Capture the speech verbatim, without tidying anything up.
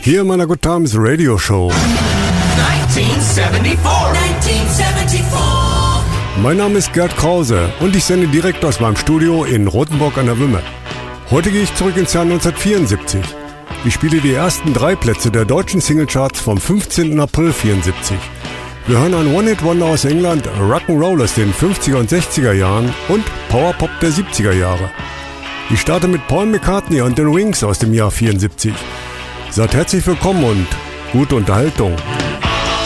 Hier in meiner Good Times Radio Show. neunzehnhundertvierundsiebzig. neunzehnhundertvierundsiebzig. Mein Name ist Gerd Krause und ich sende direkt aus meinem Studio in Rothenburg an der Wümme. Heute gehe ich zurück ins Jahr neunzehnhundertvierundsiebzig. Ich spiele die ersten drei Plätze der deutschen Singlecharts vom fünfzehnten April vierundsiebzig. Wir hören ein One-Hit-Wonder aus England, Rock'n'Roll aus den fünfziger und sechziger Jahren und Powerpop der siebziger Jahre. Ich starte mit Paul McCartney und den Wings aus dem Jahr vierundsiebzig. Seid herzlich willkommen und gute Unterhaltung.